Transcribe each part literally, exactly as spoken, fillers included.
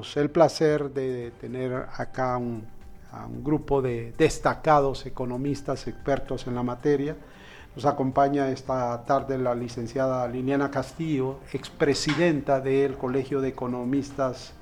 tenemos el placer de tener acá un, a un grupo de destacados economistas, expertos en la materia. Nos acompaña esta tarde la licenciada Liliana Castillo, expresidenta del Colegio de Economistas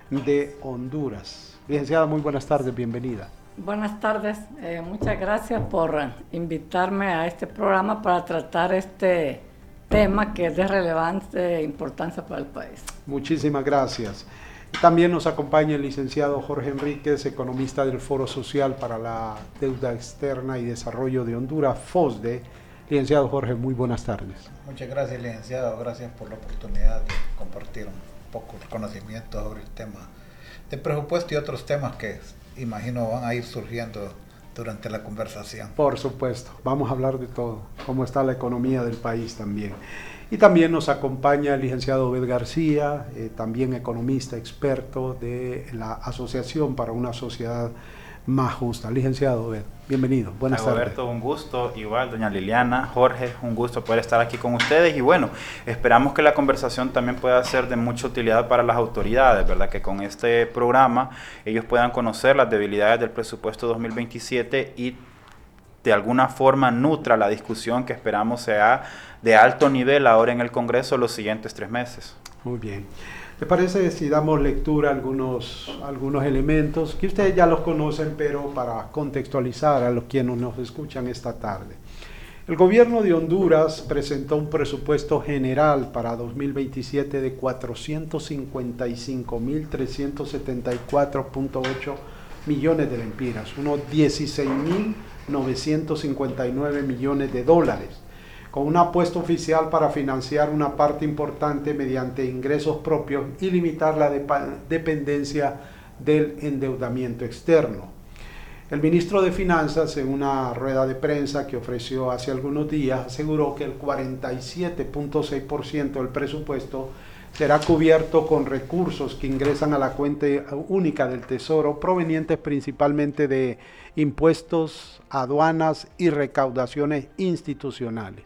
de Honduras. Licenciada, muy buenas tardes, bienvenida. Buenas tardes, eh, muchas gracias por invitarme a este programa para tratar este tema que es de relevante importancia para el país. Muchísimas gracias. También nos acompaña el licenciado Jorge Enríquez, economista del Foro Social para la Deuda Externa y Desarrollo de Honduras, FOSDE. Licenciado Jorge, muy buenas tardes. Muchas gracias, licenciado. Gracias por la oportunidad de compartir un poco de conocimiento sobre el tema de presupuesto y otros temas que imagino van a ir surgiendo durante la conversación. Por supuesto, vamos a hablar de todo, cómo está la economía del país también. Y también nos acompaña el licenciado Obed García, eh, también economista, experto de la Asociación para una Sociedad Más Justa. Licenciado Obed, bienvenido, buenas tardes. Roberto, un gusto, igual doña Liliana, Jorge, un gusto poder estar aquí con ustedes y bueno, esperamos que la conversación también pueda ser de mucha utilidad para las autoridades, ¿verdad? Que con este programa ellos puedan conocer las debilidades del presupuesto dos mil veintisiete y de alguna forma nutra la discusión que esperamos sea de alto nivel ahora en el Congreso los siguientes tres meses. Muy bien. ¿Le parece si damos lectura a algunos, algunos elementos que ustedes ya los conocen, pero para contextualizar a los quienes nos escuchan esta tarde? El gobierno de Honduras presentó un presupuesto general para dos mil veintisiete de cuatrocientos cincuenta y cinco mil trescientos setenta y cuatro punto ocho millones de lempiras, unos dieciséis mil novecientos cincuenta y nueve millones de dólares, con una apuesta oficial para financiar una parte importante mediante ingresos propios y limitar la dependencia del endeudamiento externo. El ministro de Finanzas, en una rueda de prensa que ofreció hace algunos días, aseguró que el cuarenta y siete punto seis por ciento del presupuesto será cubierto con recursos que ingresan a la cuenta única del Tesoro, provenientes principalmente de impuestos, aduanas y recaudaciones institucionales.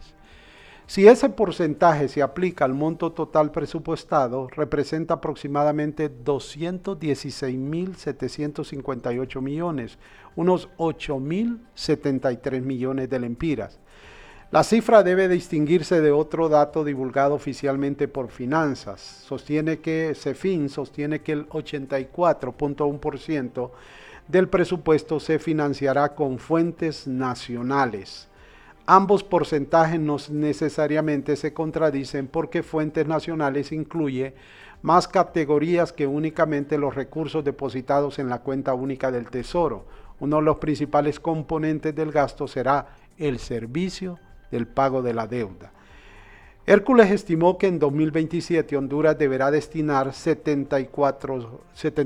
Si ese porcentaje se aplica al monto total presupuestado, representa aproximadamente doscientos dieciséis mil setecientos cincuenta y ocho millones, unos ocho mil setenta y tres millones de lempiras. La cifra debe distinguirse de otro dato divulgado oficialmente por Finanzas. Sostiene que CEFIN sostiene que el ochenta y cuatro punto uno por ciento del presupuesto se financiará con fuentes nacionales. Ambos porcentajes no necesariamente se contradicen porque fuentes nacionales incluye más categorías que únicamente los recursos depositados en la cuenta única del Tesoro. Uno de los principales componentes del gasto será el servicio del pago de la deuda. Hércules estimó que en dos mil veintisiete Honduras deberá destinar setenta y cuatro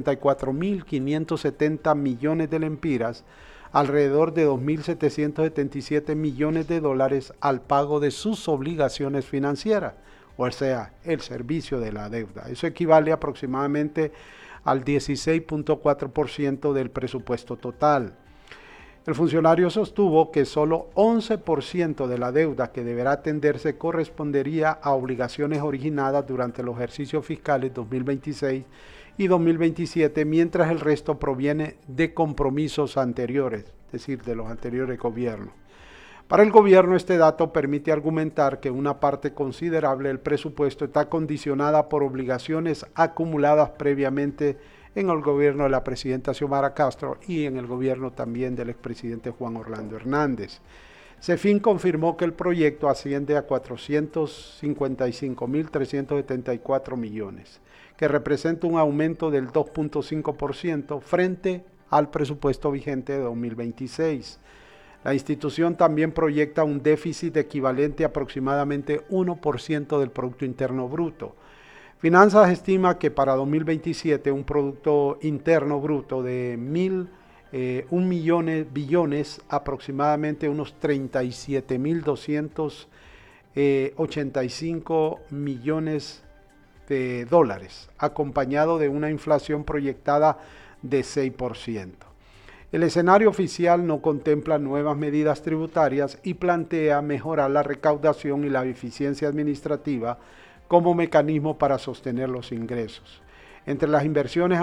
mil quinientos setenta millones de lempiras, alrededor de dos mil setecientos setenta y siete millones de dólares al pago de sus obligaciones financieras, o sea, el servicio de la deuda. Eso equivale aproximadamente al dieciséis punto cuatro por ciento del presupuesto total. El funcionario sostuvo que solo once por ciento de la deuda que deberá atenderse correspondería a obligaciones originadas durante los ejercicios fiscales dos mil veintiséis y dos mil veintisiete, mientras el resto proviene de compromisos anteriores, es decir, de los anteriores gobiernos. Para el gobierno, este dato permite argumentar que una parte considerable del presupuesto está condicionada por obligaciones acumuladas previamente en el gobierno de la presidenta Xiomara Castro y en el gobierno también del expresidente Juan Orlando Hernández. CEFIN confirmó que el proyecto asciende a cuatrocientos cincuenta y cinco mil trescientos setenta y cuatro millones, que representa un aumento del dos punto cinco por ciento frente al presupuesto vigente de dos mil veintiséis. La institución también proyecta un déficit equivalente a aproximadamente uno por ciento del Producto Interno Bruto. Finanzas estima que para dos mil veintisiete un Producto Interno Bruto de mil, eh, un millón de billones, aproximadamente unos treinta y siete mil doscientos ochenta y cinco millones de dólares, acompañado de una inflación proyectada de seis por ciento. El escenario oficial no contempla nuevas medidas tributarias y plantea mejorar la recaudación y la eficiencia administrativa como mecanismo para sostener los ingresos. Entre las inversiones